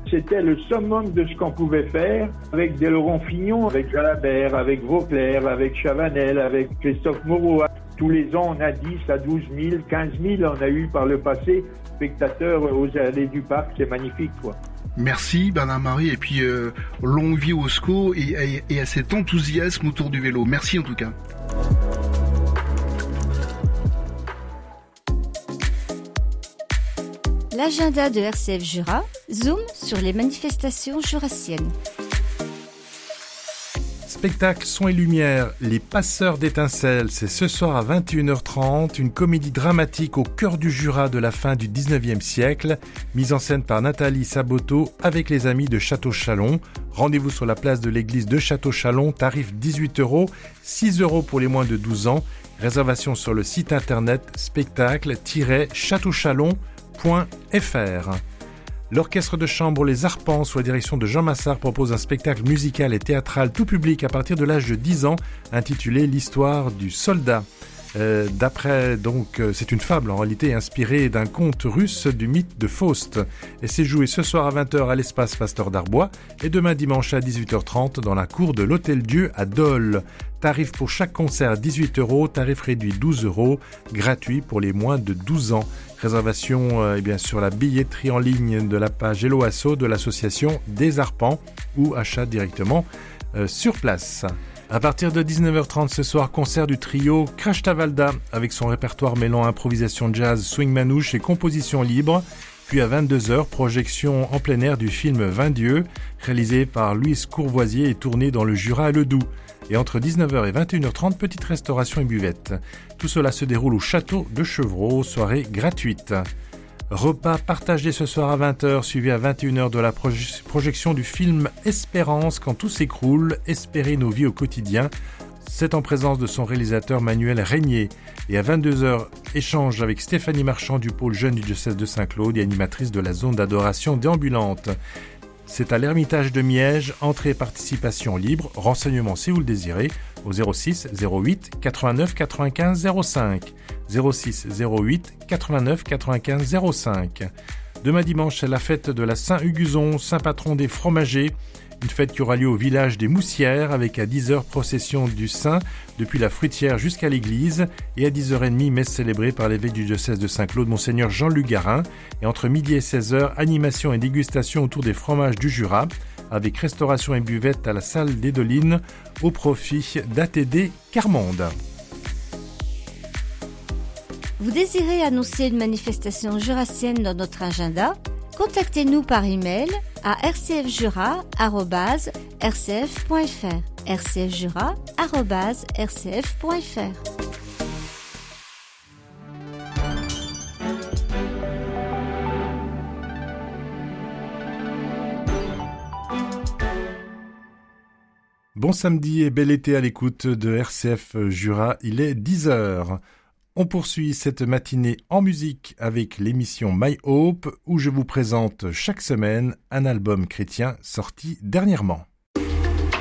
C'était le summum de ce qu'on pouvait faire avec des Laurent Fignon, avec Jalabert, avec Vauclair, avec Chavanel, avec Christophe Moreau. Tous les ans, on a 10 à 12 000, 15 000, on a eu par le passé spectateurs aux allées du parc. C'est magnifique, quoi. Merci Bernard-Marie, et puis longue vie au SCO et à cet enthousiasme autour du vélo. Merci en tout cas. L'agenda de RCF Jura zoom sur les manifestations jurassiennes. Spectacle son et lumière, Les Passeurs d'étincelles, c'est ce soir à 21h30, une comédie dramatique au cœur du Jura de la fin du 19e siècle, mise en scène par Nathalie Saboteau avec les amis de Château-Chalon. Rendez-vous sur la place de l'église de Château-Chalon, tarif 18 €, 6 € pour les moins de 12 ans. Réservation sur le site internet spectacle-châteauchalon.fr. L'orchestre de chambre Les Arpents, sous la direction de Jean Massard, propose un spectacle musical et théâtral tout public à partir de l'âge de 10 ans, intitulé L'histoire du soldat. C'est une fable en réalité inspirée d'un conte russe du mythe de Faust. Et c'est joué ce soir à 20h à l'espace Pasteur d'Arbois et demain dimanche à 18h30 dans la cour de l'Hôtel-Dieu à Dole. Tarif pour chaque concert 18 €, tarif réduit 12 €, gratuit pour les moins de 12 ans. Réservation sur la billetterie en ligne de la page Hello Asso de l'association des Arpents ou achat directement sur place. À partir de 19h30 ce soir, concert du trio Crash Tavalda avec son répertoire mêlant improvisation jazz, swing manouche et composition libre. Puis à 22h, projection en plein air du film 20 dieux, réalisé par Louise Courvoisier et tourné dans le Jura à Ledoux. Et entre 19h et 21h30, petite restauration et buvette. Tout cela se déroule au château de Chevreau, soirée gratuite. Repas partagé ce soir à 20h, suivi à 21h de la projection du film Espérance quand tout s'écroule, espérer nos vies au quotidien. C'est en présence de son réalisateur Manuel Régnier. Et à 22h, échange avec Stéphanie Marchand du pôle jeune du diocèse de Saint-Claude et animatrice de la zone d'adoration déambulante. C'est à l'Ermitage de Miège, entrée et participation libre, renseignements si vous le désirez, au 06 08 89 95 05. 06 08 89 95 05. Demain dimanche, c'est la fête de la Saint-Hugueson, saint patron des fromagers. Une fête qui aura lieu au village des Moussières avec à 10h procession du Saint depuis la fruitière jusqu'à l'église et à 10h30 messe célébrée par l'évêque du diocèse de Saint-Claude, Monseigneur Jean-Luc Garin. Et entre midi et 16h, animation et dégustation autour des fromages du Jura avec restauration et buvette à la salle des Dolines au profit d'ATD Carmonde. Vous désirez annoncer une manifestation jurassienne dans notre agenda ? Contactez-nous par email à rcfjura@rcf.fr. rcfjura@rcf.fr. Bon samedi et bel été à l'écoute de RCF Jura, il est 10h. On poursuit cette matinée en musique avec l'émission My Hope où je vous présente chaque semaine un album chrétien sorti dernièrement.